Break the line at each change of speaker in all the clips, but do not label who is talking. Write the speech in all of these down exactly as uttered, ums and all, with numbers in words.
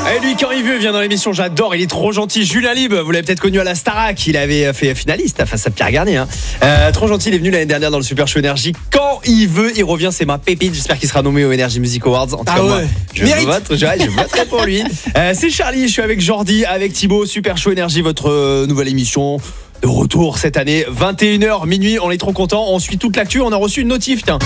Et lui, quand il veut, vient dans l'émission. J'adore, il est trop gentil. Julien Lib, vous l'avez peut-être connu à la Starac. Il avait fait finaliste face à Pierre Garnier. Hein. Euh, trop gentil, il est venu l'année dernière dans le Super Show Énergie. Quand il veut, il revient. C'est ma pépite. J'espère qu'il sera nommé au Energy Music Awards. En tout
ah
cas,
ouais.
moi, je vote, je, je voterai pour lui. Euh, c'est Charlie. Je suis avec Jordi, avec Thibaut. Super Show Énergie, votre euh, nouvelle émission. De retour cette année, vingt et une heures minuit, on est trop contents, on suit toute l'actu, on a reçu une notif, tiens.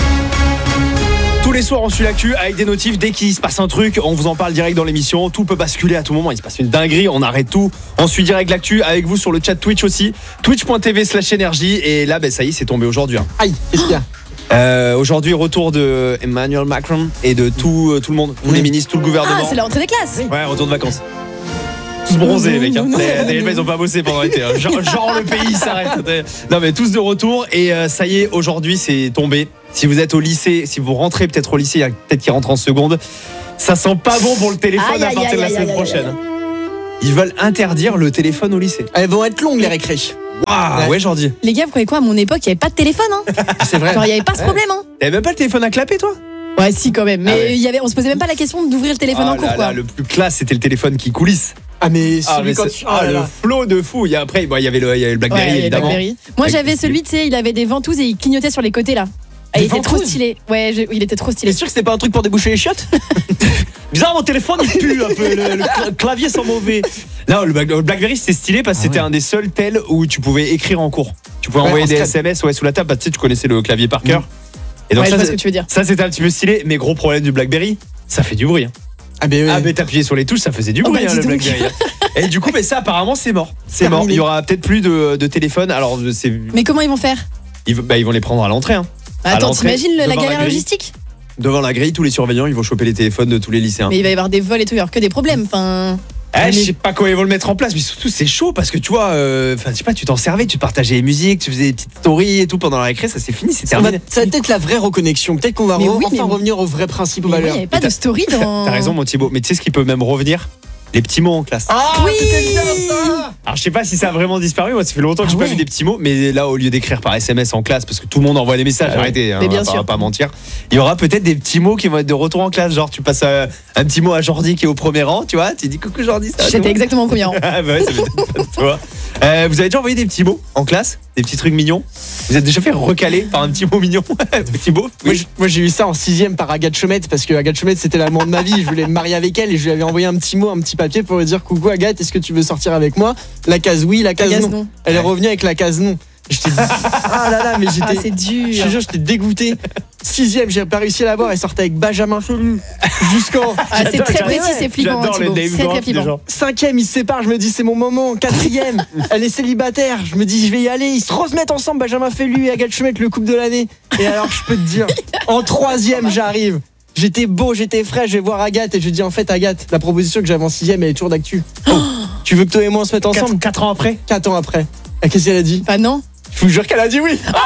Tous les soirs on suit l'actu avec des notifs, dès qu'il se passe un truc, on vous en parle direct dans l'émission, tout peut basculer à tout moment, il se passe une dinguerie, on arrête tout, on suit direct l'actu avec vous sur le chat Twitch aussi, twitch.tv slash énergie, et là ben, ça y est, c'est tombé aujourd'hui. Hein.
Aïe, qu'est-ce qu'il y a
euh, Aujourd'hui, retour de Emmanuel Macron et de tout, euh, tout le monde, tous oui. les ministres, tout le gouvernement.
Ah, c'est la rentrée des classes.
Ouais, retour de vacances. Tous bronzés, les mecs. Hein. Les mecs, ils ont pas bossé pendant l'été. Hein. Genre, genre, le pays s'arrête. Non, mais tous de retour. Et euh, ça y est, aujourd'hui, c'est tombé. Si vous êtes au lycée, si vous rentrez peut-être au lycée, il y a peut-être qui rentre en seconde. Ça sent pas bon pour le téléphone aïe, à partir aïe, de la aïe, semaine aïe, prochaine. Aïe, aïe. Ils veulent interdire le téléphone au lycée.
Elles vont être longues, les récrés.
Waouh, ouais, ouais Jordi.
Les gars, vous croyez quoi? À mon époque, il n'y avait pas de téléphone. Hein.
C'est vrai.
Genre, il n'y avait pas ce problème. Hein.
T'avais même pas le téléphone à clapper, toi?
Ouais, si, quand même. Mais ah ouais. y avait, on se posait même pas la question d'ouvrir le téléphone
ah
en cours,
là,
quoi.
Là, le plus classe, c'était le téléphone qui coulisse.
Ah mais,
ah, mais
quand
tu... ah, le flot de fou. Il y a après, bon, il y avait le, il y avait le BlackBerry
ouais,
évidemment.
Blackberry. Moi j'avais celui, tu sais, il avait des ventouses et il clignotait sur les côtés là. Ah, il était trop stylé. Ouais, je... il était trop stylé.
T'es sûr que c'était pas un truc pour déboucher les chiottes?
Bizarre, mon téléphone il pue un peu. Le, le clavier sent mauvais. Non, le BlackBerry c'était stylé parce que ah, c'était ouais. un des seuls tels où tu pouvais écrire en cours. Tu pouvais ouais, envoyer des S M S ouais, sous la table. Bah, tu sais, tu connaissais le clavier par cœur.
Mmh. Et donc ouais,
ça,
je vois ce que tu veux dire.
Ça c'était un petit peu stylé, mais gros problème du BlackBerry, ça fait du bruit. Hein.
Ah mais, oui.
ah mais t'appuyais sur les touches, ça faisait du bruit oh bah, hein, le BlackBerry. Et du coup, mais ça apparemment c'est mort. C'est mort. Il y aura peut-être plus de, de téléphone. Alors c'est.
Mais comment ils vont faire?
Ils, bah, ils vont les prendre à l'entrée. Hein.
Bah, attends, t'imagines la galère la logistique?
Devant la grille, tous les surveillants, ils vont choper les téléphones de tous les lycéens.
Mais il va y avoir des vols et tout, il y aura que des problèmes. Enfin.
Eh, je sais pas comment ils vont le mettre en place, mais surtout c'est chaud parce que tu vois, enfin euh, je sais pas, tu t'en servais, tu partageais les musiques, tu faisais des petites stories et tout pendant la récré, ça c'est fini, c'est terminé.
Ça va peut-être la vraie reconnexion, peut-être qu'on va re-
oui,
enfin revenir au vrai principe, aux valeurs.
Il n'y avait pas de story dans.
T'as raison mon Thibaut, mais tu sais ce qui peut même revenir? Les petits mots en classe.
Ah oui, c'était bien ça.
Alors je sais pas si ça a vraiment disparu, moi ça fait longtemps que ah, j'ai ouais. pas vu des petits mots, mais là au lieu d'écrire par S M S en classe, parce que tout le monde envoie des messages, ah, arrêtez, hein, on va pas, pas mentir, il y aura peut-être des petits mots qui vont être de retour en classe, genre tu passes un, un petit mot à Jordi qui est au premier rang, tu vois, tu dis coucou Jordi, ça.
J'étais exactement au premier rang.
Ah bah ouais, ça m'étonne pas de toi. Euh, vous avez déjà envoyé des petits mots en classe? Des petits trucs mignons? Vous êtes déjà fait recaler par un petit mot mignon? Petit mot?
Oui. Moi, je, moi j'ai eu ça en sixième par Agathe Chomette, parce que Agathe Chomette c'était l'amour de ma vie, je voulais me marier avec elle et je lui avais envoyé un petit mot, un petit papier pour lui dire coucou Agathe, est-ce que tu veux sortir avec moi? La case oui, la case, la case non. non. Elle est revenue avec la case non. J'étais ah là là, mais j'étais.
Ah, c'est dur.
Je te jure, j'étais dégoûté. Sixième, j'ai pas réussi à la voir. Elle sortait avec Benjamin Felu. Jusqu'en.
Ah, c'est très précis, c'est flippant. C'est très flippant.
Cinquième, ils se séparent. Je me dis, c'est mon moment. Quatrième, elle est célibataire. Je me dis, je vais y aller. Ils se remettent ensemble, Benjamin Felu et Agathe Chomette, le couple de l'année. Et alors, je peux te dire, en troisième, j'arrive. J'étais beau, j'étais frais. Je vais voir Agathe et je dis, en fait, Agathe, la proposition que j'avais en sixième, elle est toujours d'actu. Oh, tu veux que toi et moi on se mette ensemble?
Quatre ans après.
Quatre ans après. Et qu'est-ce qu'elle a dit?
Bah non.
Je vous jure qu'elle a dit oui.
Oh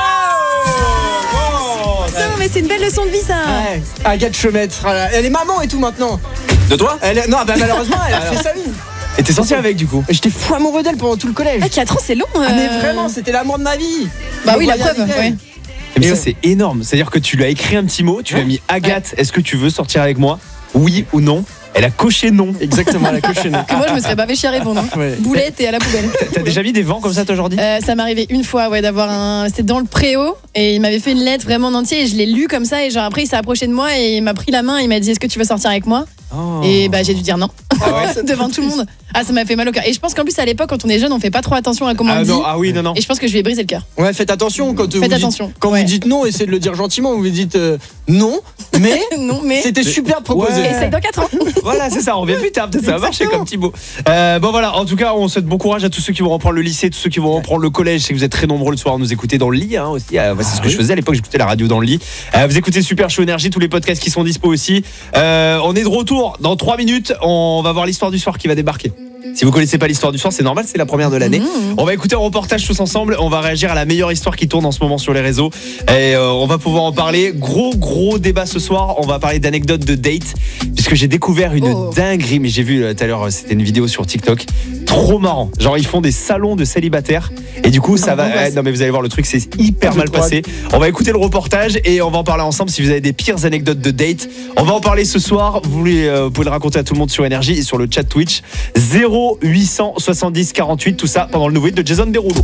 oh non mais c'est une belle leçon de vie ça.
Ouais. Agathe Chomette, elle est maman et tout maintenant.
De toi?
Elle est... Non bah malheureusement elle a fait sa vie.
Et t'es sorti avec du coup?
J'étais fou amoureux d'elle pendant tout le collège.
Ah quatre ans c'est long. Euh...
Ah mais vraiment c'était l'amour de ma vie.
Bah oui la preuve ouais.
Mais ça c'est énorme, c'est-à-dire que tu lui as écrit un petit mot, tu lui as mis Agathe, ouais. Est-ce que tu veux sortir avec moi? Oui ou non? Elle a coché non.
Exactement, elle a coché non.
Que moi je me serais pas fait chier à répondre. Hein. Ouais. Boulette et à la poubelle.
T'as déjà mis des vents comme ça toi aujourd'hui?
euh, Ça m'est arrivé une fois ouais d'avoir un. C'était dans le préau et il m'avait fait une lettre vraiment en entier et je l'ai lu comme ça et genre après il s'est approché de moi et il m'a pris la main et il m'a dit est-ce que tu veux sortir avec moi? Oh. Et bah j'ai dû dire non. Ah ouais, devant tout le monde. Ah ça m'a fait mal au cœur. Et je pense qu'en plus à l'époque quand on est jeune on fait pas trop attention à comment
ah,
on dit.
Non. Ah oui non non.
Et je pense que je lui ai brisé le cœur.
Ouais faites attention quand
faites
vous
attention.
Dites, quand ouais. vous dites non essayez de le dire gentiment. Vous lui dites euh, non mais
non mais
c'était super de proposer.
Ouais. Essaye dans quatre ans.
Voilà c'est ça on revient plus tard peut-être ça va marcher comme Thibaut. Euh, bon voilà en tout cas on souhaite bon courage à tous ceux qui vont reprendre le lycée, tous ceux qui vont reprendre le collège. Je sais que vous êtes très nombreux le soir à nous écouter dans le lit hein, aussi. Euh, c'est ah, ce que oui. je faisais à l'époque, j'écoutais la radio dans le lit. Euh, vous écoutez Super Show Énergie, tous les podcasts qui sont dispo aussi. Euh, on est de retour dans trois minutes. On va voir l'histoire du soir qui va débarquer. Si vous connaissez pas l'histoire du soir, c'est normal, c'est la première de l'année. Mmh. On va écouter un reportage tous ensemble, on va réagir à la meilleure histoire qui tourne en ce moment sur les réseaux et euh, on va pouvoir en parler. Gros gros débat ce soir, on va parler d'anecdotes de date puisque j'ai découvert une oh. dinguerie, mais j'ai vu tout à l'heure, c'était une vidéo sur TikTok. trop marrant. Genre ils font des salons de célibataires et du coup ça va.
bah,
Non mais vous allez voir le truc, c'est hyper
J'ai
mal
trop hâte.
passé. On va écouter le reportage et on va en parler ensemble. Si vous avez des pires anecdotes de date, on va en parler ce soir. Vous, voulez, euh, vous pouvez le raconter à tout le monde sur Énergie et sur le chat Twitch. zéro huit cent soixante-dix quarante-huit, tout ça pendant le nouveau hit de Jason Derulo.